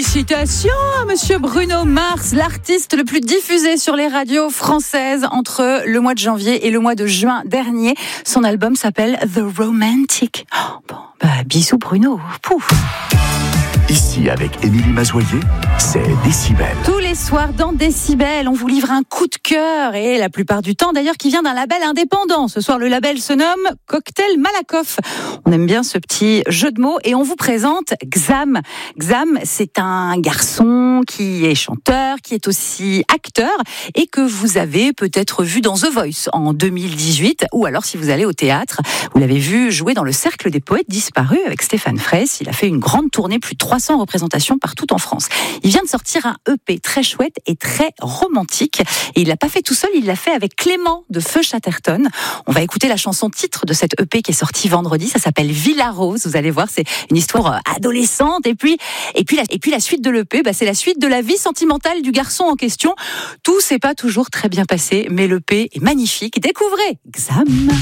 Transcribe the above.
Félicitations à Monsieur Bruno Mars, l'artiste le plus diffusé sur les radios françaises entre le mois de janvier et le mois de juin dernier. Son album s'appelle The Romantic. Bisous Bruno. Pouf. Ici, avec Émilie Mazoyer, c'est Décibel. Tous les soirs dans Décibel, on vous livre un coup de cœur, et la plupart du temps d'ailleurs qui vient d'un label indépendant. Ce soir, le label se nomme Cocktail Malakoff. On aime bien ce petit jeu de mots et on vous présente Xam. Xam, c'est un garçon qui est chanteur, qui est aussi acteur et que vous avez peut-être vu dans The Voice en 2018, ou alors si vous allez au théâtre, vous l'avez vu jouer dans le Cercle des Poètes Disparus avec Stéphane Fraisse. Il a fait une grande tournée, plus de 300 représentations partout en France. Il vient de sortir un EP très chouette et très romantique. Et il l'a pas fait tout seul, il l'a fait avec Clément de Feu Chatterton. On va écouter la chanson titre de cette EP qui est sortie vendredi. Ça s'appelle Villa Rose. Vous allez voir, c'est une histoire adolescente. Et puis la suite de l'EP, c'est la suite de la vie sentimentale du garçon en question. Tout s'est pas toujours très bien passé, mais l'EP est magnifique. Découvrez Xam.